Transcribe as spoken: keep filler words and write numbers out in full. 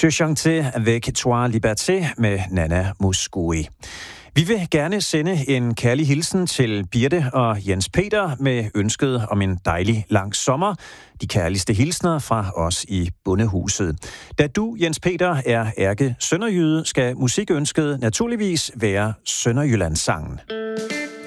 Je chantais avec toi liberté med Nana Mouskouri. Vi vil gerne sende en kærlig hilsen til Birte og Jens Peter med ønsket om en dejlig lang sommer. De kærligste hilsner fra os i Bondehuset. Da du, Jens Peter, er ærke sønderjyde, skal musikønsket naturligvis være Sønderjyllandssangen.